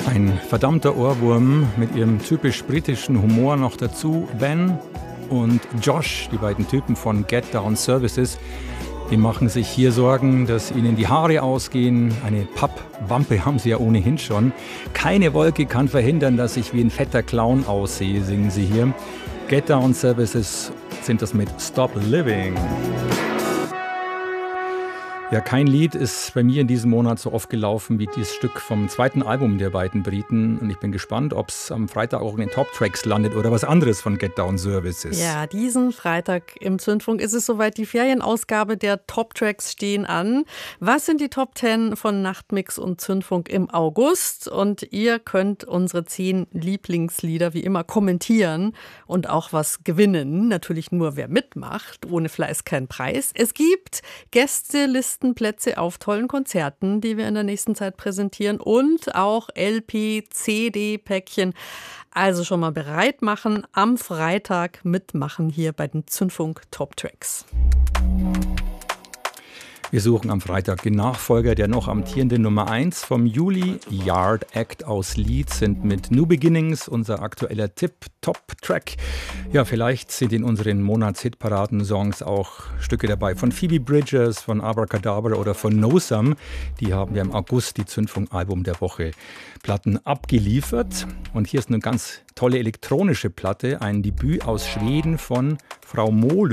Ein verdammter Ohrwurm mit ihrem typisch britischen Humor noch dazu. Ben und Josh, die beiden Typen von Get Down Services, die machen sich hier Sorgen, dass ihnen die Haare ausgehen. Eine Pappwampe haben sie ja ohnehin schon. Keine Wolke kann verhindern, dass ich wie ein fetter Clown aussehe, singen sie hier. Get Down Services sind das mit Stop Living. Ja, kein Lied ist bei mir in diesem Monat so oft gelaufen wie dieses Stück vom zweiten Album der beiden Briten. Und ich bin gespannt, ob es am Freitag auch in den Top-Tracks landet oder was anderes von Get Down Services. Ja, diesen Freitag im Zündfunk ist es soweit. Die Ferienausgabe der Top-Tracks stehen an. Was sind die Top 10 von Nachtmix und Zündfunk im August? Und ihr könnt unsere 10 Lieblingslieder wie immer kommentieren und auch was gewinnen. Natürlich nur, wer mitmacht. Ohne Fleiß kein Preis. Es gibt Gästelistenplätze auf tollen Konzerten, die wir in der nächsten Zeit präsentieren und auch LP, CD-Päckchen. Also schon mal bereit machen, am Freitag mitmachen hier bei den Zündfunk Top Tracks. Wir suchen am Freitag den Nachfolger der noch amtierenden Nummer 1 vom Juli. Yard Act aus Leeds sind mit New Beginnings unser aktueller Tip-Top-Track. Ja, vielleicht sind in unseren Monats-Hitparaden-Songs auch Stücke dabei von Phoebe Bridgers, von Abracadabra oder von Nosam. Die haben ja im August die Zündfunk-Album der Woche Platten abgeliefert. Und hier ist eine ganz tolle elektronische Platte, ein Debüt aus Schweden von Frau Mohlö.